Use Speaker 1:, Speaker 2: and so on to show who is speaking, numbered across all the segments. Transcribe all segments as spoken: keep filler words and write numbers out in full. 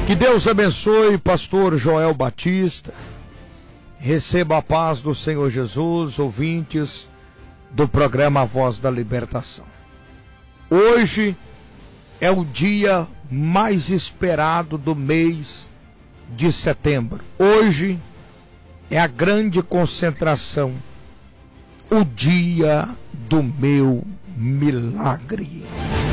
Speaker 1: Que Deus abençoe, pastor Joel Batista. Receba a paz do Senhor Jesus, ouvintes do programa A Voz da Libertação. Hoje é o dia mais esperado do mês de setembro. Hoje é a grande concentração, o dia do meu milagre.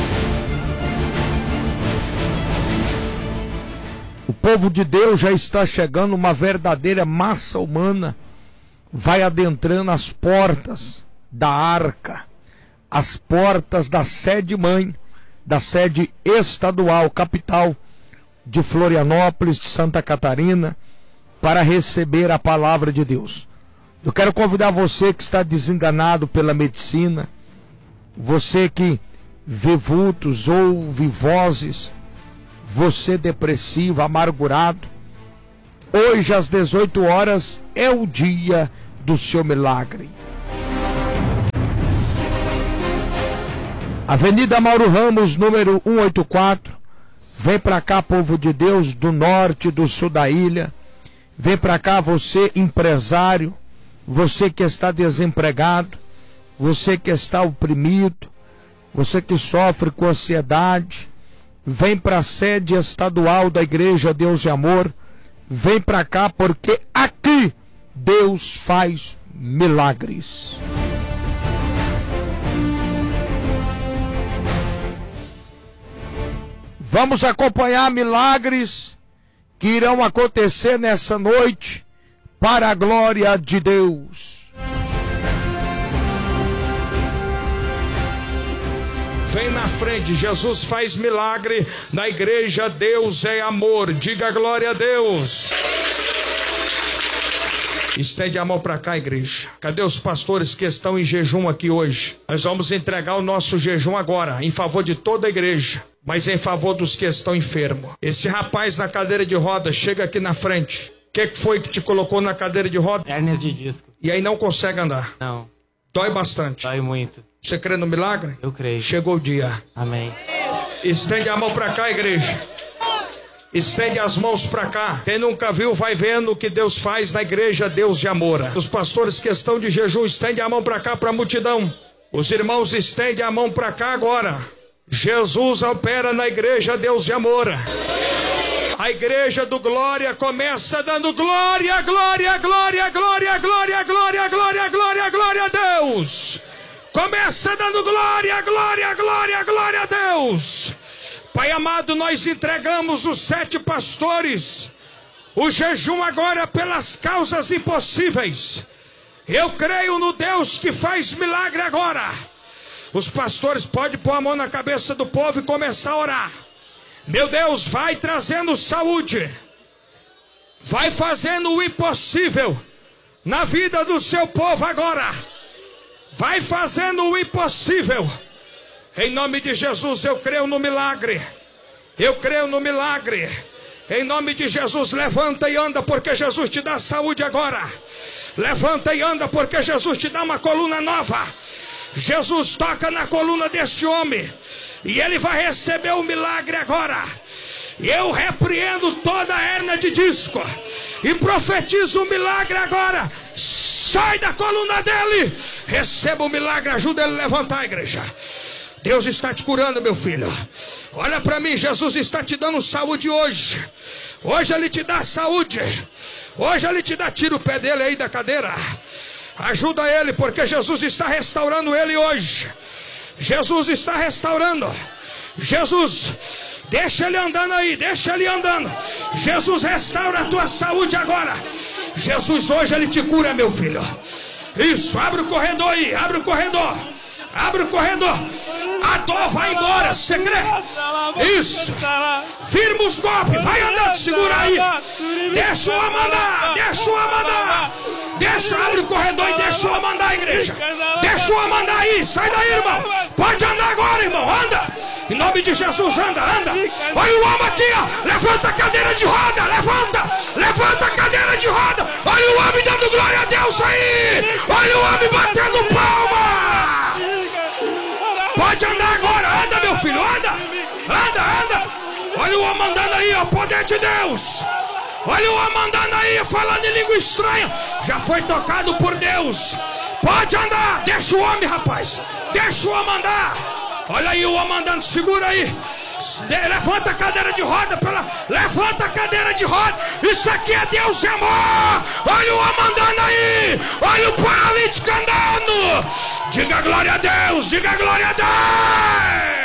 Speaker 1: O povo de Deus já está chegando, uma verdadeira massa humana vai adentrando as portas da arca, as portas da sede mãe, da sede estadual, capital de Florianópolis, de Santa Catarina, para receber a palavra de Deus. Eu quero convidar você que está desenganado pela medicina, você que vê vultos, ouve vozes, você depressivo, amargurado, hoje às dezoito horas é o dia do seu milagre. Avenida Mauro Ramos, número cento e oitenta e quatro. Vem pra cá, povo de Deus, do norte, do sul da ilha. Vem pra cá, você empresário, você que está desempregado, você que está oprimido, você que sofre com ansiedade. Vem para a sede estadual da Igreja Deus e Amor. Vem para cá, porque aqui Deus faz milagres. Vamos acompanhar milagres que irão acontecer nessa noite para a glória de Deus.
Speaker 2: Vem na frente, Jesus faz milagre na igreja Deus é Amor. Diga glória a Deus. Estende a mão para cá, igreja. Cadê os pastores que estão em jejum aqui hoje? Nós vamos entregar o nosso jejum agora, em favor de toda a igreja, mas em favor dos que estão enfermos. Esse rapaz na cadeira de roda, chega aqui na frente. O que foi que te colocou na cadeira de roda?
Speaker 3: Hérnia de disco.
Speaker 2: E aí não consegue andar?
Speaker 3: Não.
Speaker 2: Dói bastante?
Speaker 3: Dói muito.
Speaker 2: Você crê no milagre?
Speaker 3: Eu creio.
Speaker 2: Chegou o dia.
Speaker 3: Amém.
Speaker 2: Estende a mão para cá, igreja. Estende as mãos para cá. Quem nunca viu, vai vendo o que Deus faz na igreja Deus de Amor. Os pastores que estão de jejum, estende a mão para cá para a multidão. Os irmãos, estende a mão para cá agora. Jesus opera na igreja Deus de Amor. A igreja do Glória começa dando glória, glória, glória, glória, glória, glória, glória, glória, glória a Deus. Começa dando glória, glória, glória, glória a Deus. Pai amado, nós entregamos os sete pastores o jejum agora pelas causas impossíveis. Eu creio no Deus que faz milagre agora. Os pastores podem pôr a mão na cabeça do povo e começar a orar. Meu Deus, vai trazendo saúde, vai fazendo o impossível na vida do seu povo agora. Vai fazendo o impossível. Em nome de Jesus, eu creio no milagre. Eu creio no milagre. Em nome de Jesus, levanta e anda, porque Jesus te dá saúde agora. Levanta e anda, porque Jesus te dá uma coluna nova. Jesus toca na coluna desse homem e ele vai receber o milagre agora. Eu repreendo toda a hérnia de disco e profetizo o milagre agora. Sai da coluna dele. Receba o milagre. Ajuda ele a levantar, igreja. Deus está te curando, meu filho. Olha para mim. Jesus está te dando saúde hoje. Hoje ele te dá saúde. Hoje ele te dá. Tira o pé dele aí da cadeira. Ajuda ele, porque Jesus está restaurando ele hoje. Jesus está restaurando. Jesus, deixa ele andando aí. Deixa ele andando. Jesus, restaura a tua saúde agora. Jesus, hoje ele te cura, meu filho. Isso, abre o corredor aí, abre o corredor. Abre o corredor. A dor vai embora, você crê? Isso. Firma os golpes, vai andando, segura aí. Deixa o homem andar, deixa o homem andar. Deixa, abre o corredor e deixa o homem andar, igreja. Deixa o homem andar aí, sai daí, irmão. Pode andar agora, irmão, anda. Em nome de Jesus, anda, anda. Olha o homem aqui, ó. Levanta a cadeira de roda, levanta. Levanta a cadeira de roda. Olha o homem dando glória a Deus aí. Olha o homem batendo palma. Pode andar agora, anda, meu filho, anda. Anda, anda. Olha Olha o homem andando aí, ó, poder de Deus. Olha o homem andando aí, falando em língua estranha. Já foi tocado por Deus. Pode andar, deixa o homem, rapaz. Deixa o homem andar. Olha aí o homem andando, segura aí. Levanta a cadeira de roda, pela... levanta a cadeira de roda. Isso aqui é Deus e amor. Olha o homem andando aí. Olha o paralítico andando. Diga glória a Deus, diga glória a Deus.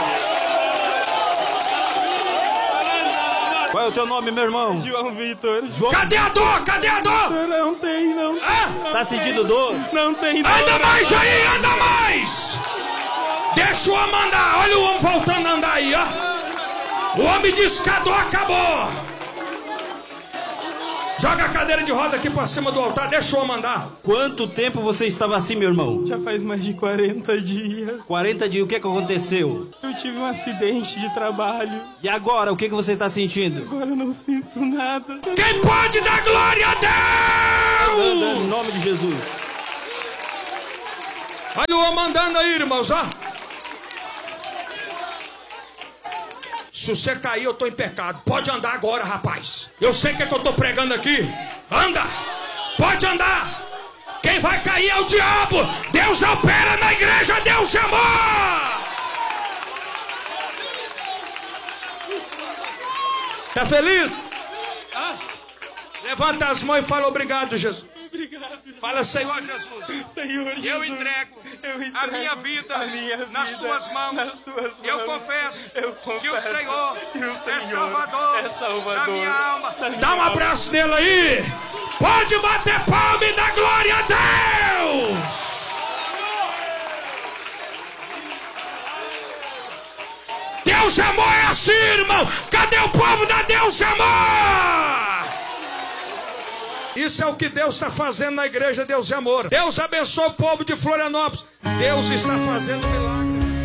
Speaker 3: Qual é o teu nome, meu irmão?
Speaker 4: João Vitor.
Speaker 2: João... Cadê a dor? Cadê a dor?
Speaker 4: Não tem, não.
Speaker 2: Ah?
Speaker 3: Tá sentindo dor?
Speaker 4: Não tem dor.
Speaker 2: Anda mais aí, anda mais. Deixa o homem andar. Olha o homem voltando a andar aí, ó. O homem disse que a dor acabou. Joga a cadeira de roda aqui pra cima do altar. Deixa o homem andar.
Speaker 3: Quanto tempo você estava assim, meu irmão?
Speaker 4: Já faz mais de quarenta dias.
Speaker 3: quarenta dias, o que que aconteceu?
Speaker 4: Eu tive um acidente de trabalho.
Speaker 3: E agora, o que que você está sentindo?
Speaker 4: Agora eu não sinto nada.
Speaker 2: Quem pode dar glória a Deus?
Speaker 3: Em nome de Jesus.
Speaker 2: Olha o homem andando aí, irmãos, ó. Se você cair, eu estou em pecado. Pode andar agora, rapaz. Eu sei o que, é que eu estou pregando aqui. Anda. Pode andar. Quem vai cair é o diabo. Deus opera na igreja. Deus é amor. Tá feliz? Ah? Levanta as mãos e fala obrigado, Jesus.
Speaker 4: Obrigado.
Speaker 2: Fala, Senhor Jesus.
Speaker 4: Senhor Jesus.
Speaker 2: Eu entrego,
Speaker 4: eu entrego
Speaker 2: a, minha vida,
Speaker 4: a minha vida
Speaker 2: nas tuas mãos.
Speaker 4: Nas tuas mãos.
Speaker 2: Eu confesso,
Speaker 4: eu confesso
Speaker 2: que o Senhor,
Speaker 4: que o Senhor
Speaker 2: é, salvador
Speaker 4: é Salvador
Speaker 2: da minha alma.
Speaker 4: Da minha
Speaker 2: Dá um abraço nele aí. Pode bater palma e dar glória a Deus. Deus é amor, é assim, irmão. Cadê o povo da Deus é amor? Isso é o que Deus está fazendo na igreja Deus é amor. Deus abençoe o povo de Florianópolis. Deus está fazendo milagre.